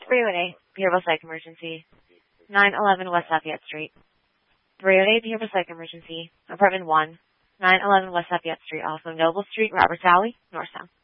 318, behavioral psych emergency. 911 West Lafayette Street. 308, behavioral psych emergency. Apartment 1, 911 West Lafayette Street, also Noble Street, Roberts Alley, Norristown.